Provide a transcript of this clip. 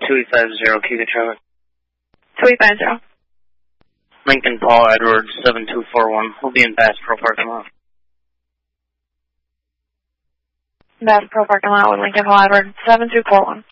2850, keep it traffic. 2850. Lincoln Paul Edwards 7241. We'll be in Bass Pro parking lot. Bass Pro parking lot with Lincoln Paul Edwards 7241.